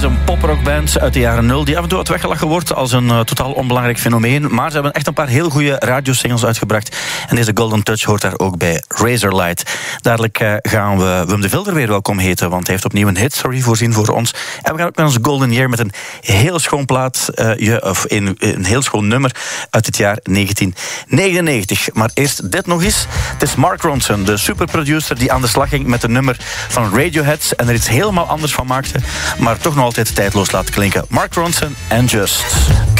een poprockband uit de jaren 0 die af en toe wat weggelachen wordt als een totaal onbelangrijk fenomeen. Maar ze hebben echt een paar heel goede radiosingles uitgebracht. En deze Golden Touch hoort daar ook bij, Razorlight. Dadelijk gaan we Wim de Vilder weer welkom heten, want hij heeft opnieuw een hitstory voorzien voor ons. En we gaan ook naar onze Golden Year met een heel schoon plaat, of een heel schoon nummer uit het jaar 1999. Maar eerst dit nog eens. Het is Mark Ronson, de superproducer die aan de slag ging met een nummer van Radiohead en er iets helemaal anders van maakte, maar toch nog altijd tijdloos laat klinken. Mark Ronson en Just.